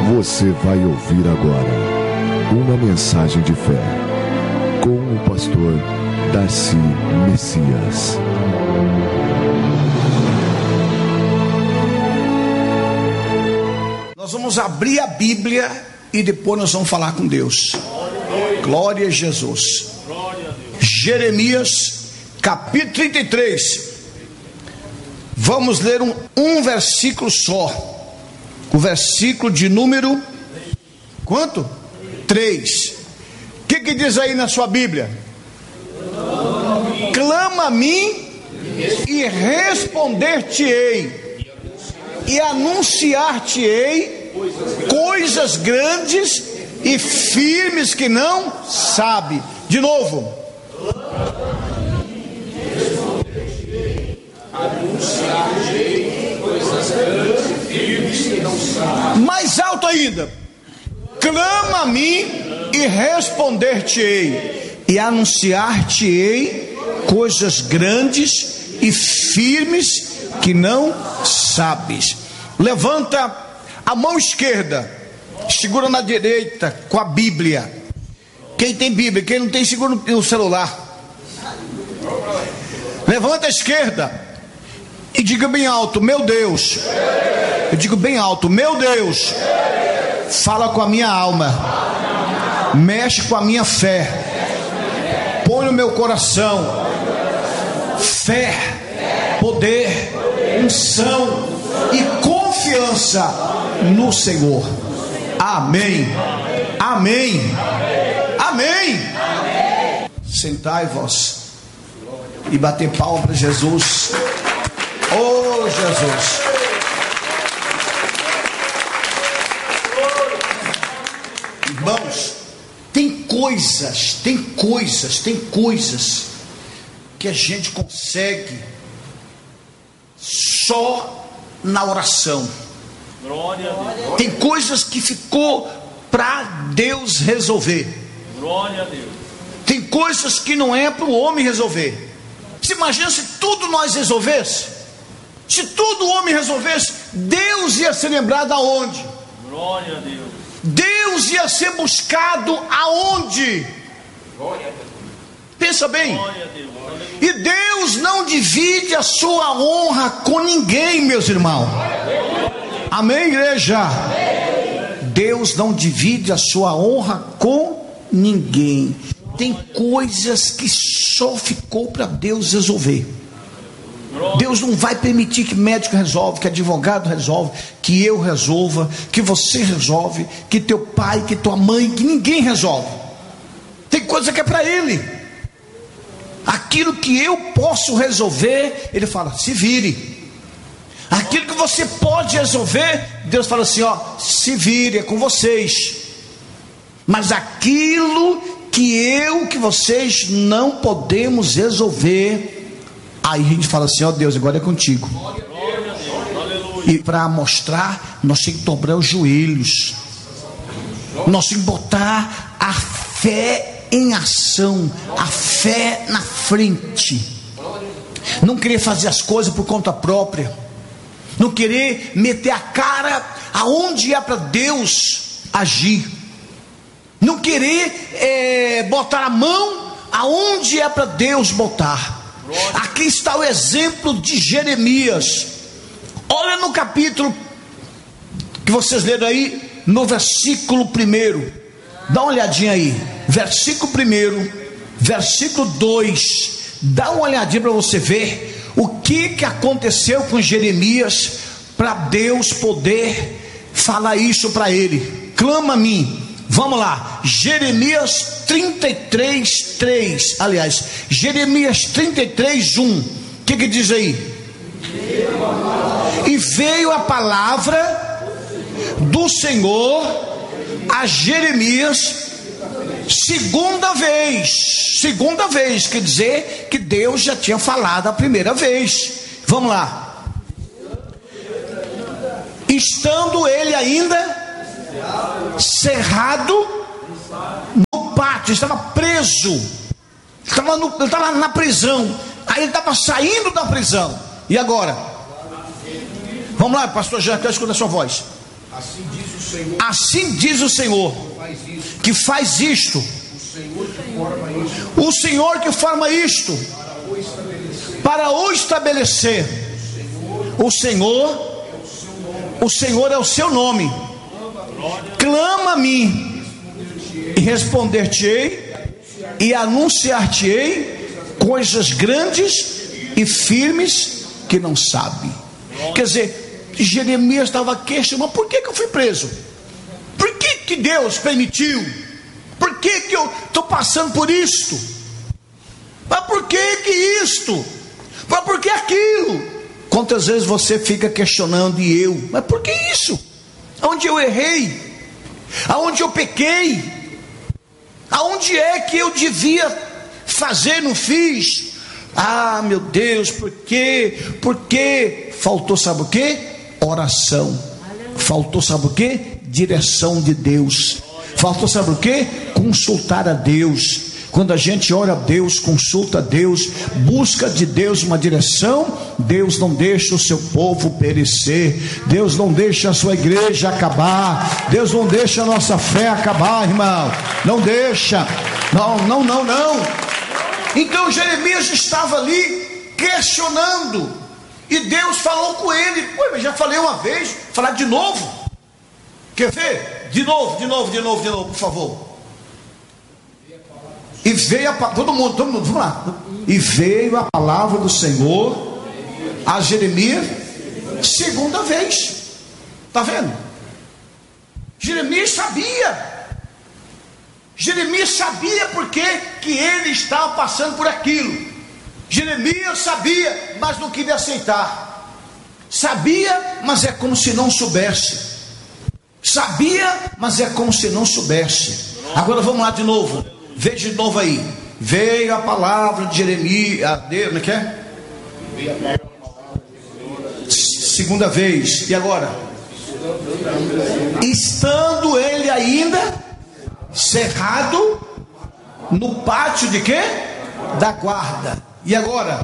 Você vai ouvir agora uma mensagem de fé com o pastor Darcy Messias. Nós vamos abrir a Bíblia e depois nós vamos falar com Deus. Glória a Jesus. Jeremias capítulo 33. Vamos ler um versículo só. O versículo de número quanto? 3. O que diz aí na sua Bíblia? Clama a mim e responder-te-ei, e anunciar-te-ei coisas grandes e firmes que não sabe. De novo. Anunciar-te-ei coisas grandes e firmes que não sabe. Mais alto ainda. Clama a mim e responder-te-ei, e anunciar-te-ei coisas grandes e firmes que não sabes. Levanta a mão esquerda, segura na direita com a Bíblia. Quem tem Bíblia, quem não tem, segura no celular. Levanta a esquerda e diga bem alto: meu Deus. Eu digo bem alto: meu Deus, fala com a minha alma, mexe com a minha fé, põe no meu coração fé, poder, unção e confiança no Senhor. Amém. Amém. Amém. Sentai-vos e bater palma para Jesus. Oh, Jesus. Irmãos, tem coisas que a gente consegue só na oração. Glória a Deus. Tem coisas que ficou para Deus resolver. Glória a Deus. Tem coisas que não é para o homem resolver. Você imagina se tudo nós resolvesse? Se tudo o homem resolvesse, Deus ia ser lembrado aonde? Glória a Deus. Deus ia ser buscado aonde? Glória a Deus. Pensa bem. Glória a Deus. E Deus não divide a sua honra com ninguém, meus irmãos. Amém, igreja? Deus não divide a sua honra com ninguém. Tem coisas que só ficou para Deus resolver. Deus não vai permitir que médico resolve, que advogado resolve, que eu resolva, que você resolve, que teu pai, que tua mãe, que ninguém resolve. Tem coisa que é para Ele. Aquilo que eu posso resolver, Ele fala: se vire. Aquilo que você pode resolver, Deus fala assim: ó, se vire, é com vocês. Mas aquilo que vocês não podemos resolver, aí a gente fala assim: ó Deus, agora é contigo. E para mostrar, nós temos que dobrar os joelhos, nós temos que botar a fé em ação, a fé na frente. Não querer fazer as coisas por conta própria, não querer meter a cara aonde é para Deus agir, não querer botar a mão aonde é para Deus botar. Aqui está o exemplo de Jeremias. Olha no capítulo que vocês leram aí, no versículo 1. Dá uma olhadinha aí. Versículo 1, versículo 2. Dá uma olhadinha para você ver o que aconteceu com Jeremias, para Deus poder falar isso para ele. Clama a mim. Vamos lá, Jeremias 33, 3. Aliás, Jeremias 33, 1. O que diz aí? E veio a palavra do Senhor a Jeremias segunda vez, quer dizer que Deus já tinha falado a primeira vez. Vamos lá. Estando ele ainda cerrado no pátio, estava preso, ele estava na prisão, aí ele estava saindo da prisão. E agora? Vamos lá, pastor Jean, quero escutar a sua voz. Assim diz o Senhor, que faz isto, o Senhor que forma isto, para o estabelecer. O Senhor é o seu nome. Clama a mim, e responder-te-ei, e anunciar-te-ei coisas grandes e firmes que não sabe. Quer dizer, Jeremias estava questionando: por que eu fui preso? Por que Deus permitiu? Por que eu estou passando por isto? Mas por que isto? Mas por que aquilo? Quantas vezes você fica questionando, e eu? Mas por que isso? Aonde eu errei? Aonde eu pequei? Aonde é que eu devia fazer, não fiz? Ah, meu Deus, por quê? Porque faltou, sabe o quê? Oração. Faltou, sabe o quê? Direção de Deus. Faltou, sabe o quê? Consultar a Deus. Quando a gente ora a Deus, consulta a Deus, busca de Deus uma direção, Deus não deixa o seu povo perecer, Deus não deixa a sua igreja acabar, Deus não deixa a nossa fé acabar, irmão. Não deixa. Não. Então Jeremias estava ali questionando, e Deus falou com ele. Mas já falei uma vez, falar de novo. Quer ver? De novo, por favor. E veio todo mundo, vamos lá. E veio a palavra do Senhor a Jeremias segunda vez. Está vendo? Jeremias sabia porque que ele estava passando por aquilo. Jeremias sabia, mas não queria aceitar. Sabia, mas é como se não soubesse. Sabia, mas é como se não soubesse. Agora vamos lá de novo. Veja de novo aí. Veio a palavra de Jeremias. Como é que é? Segunda vez. E agora? Estando ele ainda cerrado no pátio de quê? Da guarda. E agora?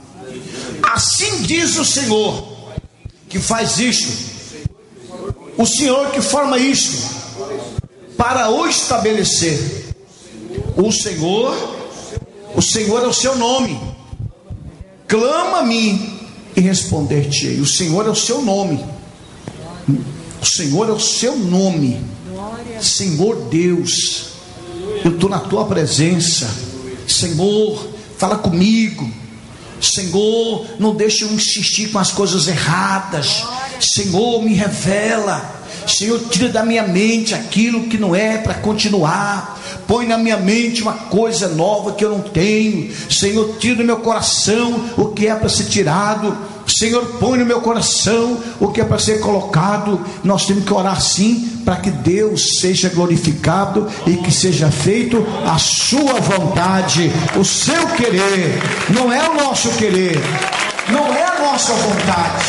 Assim diz o Senhor que faz isto, o Senhor que forma isto, para o estabelecer. O Senhor é o seu nome. Clama a mim e responder-te-ei. O Senhor é o seu nome. O Senhor é o seu nome. Senhor Deus, eu estou na tua presença. Senhor, fala comigo. Senhor, não deixe eu insistir com as coisas erradas. Senhor, me revela. Senhor, tira da minha mente aquilo que não é para continuar. Põe na minha mente uma coisa nova que eu não tenho. Senhor, tira do meu coração o que é para ser tirado. Senhor, põe no meu coração o que é para ser colocado. Nós temos que orar sim, para que Deus seja glorificado e que seja feito a sua vontade, o seu querer. Não é o nosso querer, não é a nossa vontade.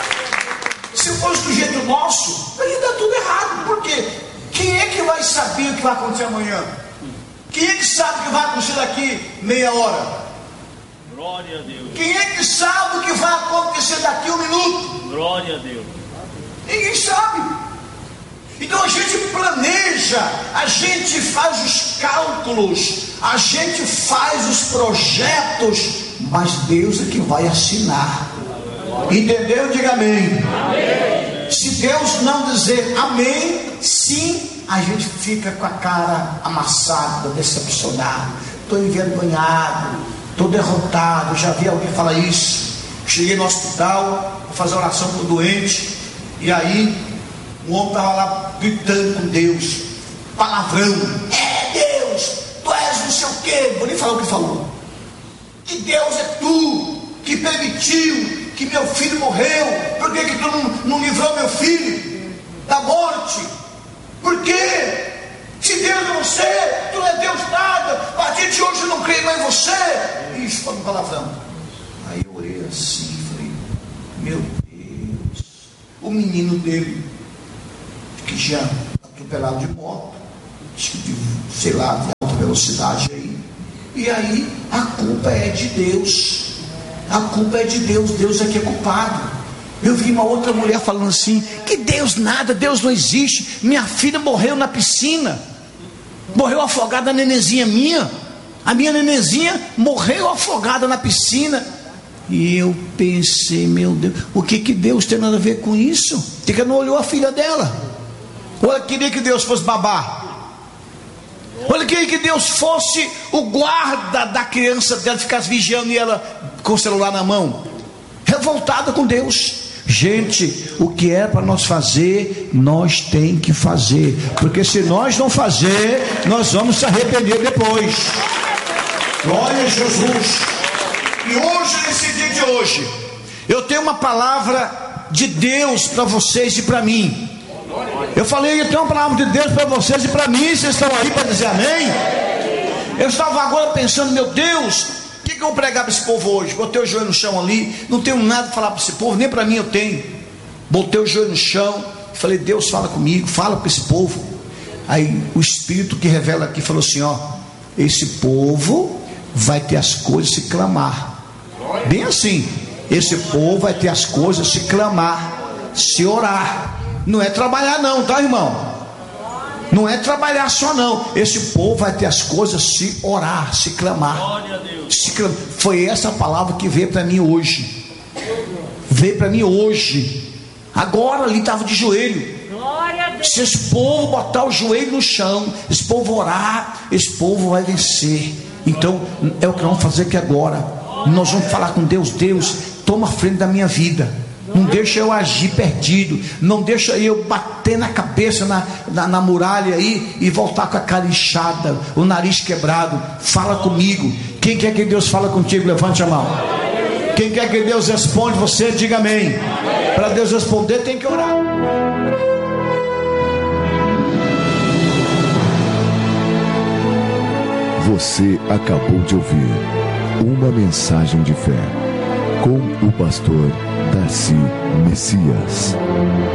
Se fosse do jeito nosso, aí dá tudo errado. Por quê? Quem é que vai saber o que vai acontecer amanhã? Quem é que sabe o que vai acontecer daqui meia hora? Glória a Deus. Quem é que sabe o que vai acontecer daqui um minuto? Glória a Deus. Ninguém sabe. Então a gente planeja, a gente faz os cálculos, a gente faz os projetos, mas Deus é que vai assinar. Entendeu? Diga amém. Amém. Se Deus não dizer amém, sim, a gente fica com a cara amassada, decepcionado. Estou envergonhado, estou derrotado. Já vi alguém falar isso. Cheguei no hospital para fazer oração para o doente, e aí o homem estava lá gritando com Deus, palavrão. Deus, tu és não sei o quê. Vou nem falar o que falou. Que Deus é tu que permitiu que meu filho morreu. Por que tu não livrou meu filho da morte? Por quê? Se Deus é você, tu não é Deus nada. A partir de hoje eu não creio mais em você. Isso foi um palavrão. Aí eu orei assim, falei: meu Deus. O menino dele, que já atropelado de moto, sei lá, de alta velocidade aí. E aí a culpa é de Deus. A culpa é de Deus. Deus é que é culpado. Eu vi uma outra mulher falando assim: que Deus nada, Deus não existe. Minha filha morreu na piscina, morreu afogada, a nenenzinha minha. A minha nenenzinha morreu afogada na piscina. E eu pensei, meu Deus, o que Deus tem nada a ver com isso? Porque ela não olhou a filha dela. Ou ela queria que Deus fosse babá? Ou ela queria que Deus fosse o guarda da criança dela, ficasse vigiando e ela com o celular na mão? Revoltada com Deus. Gente, o que é para nós fazer, nós tem que fazer, porque se nós não fazer, nós vamos se arrepender depois. Glória a Jesus. E hoje, nesse dia de hoje, eu tenho uma palavra de Deus para vocês e para mim. Eu falei, eu tenho uma palavra de Deus para vocês e para mim. Vocês estão aí para dizer amém? Eu estava agora pensando, meu Deus, o que eu vou pregar para esse povo hoje? Botei o joelho no chão ali, não tenho nada para falar para esse povo, nem para mim eu tenho. Botei o joelho no chão, falei, Deus fala comigo, fala para esse povo. Aí o Espírito que revela aqui falou assim, ó, esse povo vai ter as coisas se clamar. Bem assim, esse povo vai ter as coisas se clamar, se orar. Não é trabalhar não, tá, irmão? Não é trabalhar só não. Esse povo vai ter as coisas se orar, se clamar. Foi essa palavra que veio para mim hoje. Veio para mim hoje. Agora ali estava de joelho. Se esse povo botar o joelho no chão, esse povo orar, esse povo vai vencer. Então é o que nós vamos fazer aqui agora. Nós vamos falar com Deus. Deus, toma a frente da minha vida. Não deixa eu agir perdido. Não deixa eu bater na cabeça na muralha aí e voltar com a cara inchada, o nariz quebrado. Fala comigo. Quem quer que Deus fala contigo, levante a mão. Quem quer que Deus responde você, diga amém. Para Deus responder tem que orar. Você acabou de ouvir uma mensagem de fé com o pastor Darcy Messias.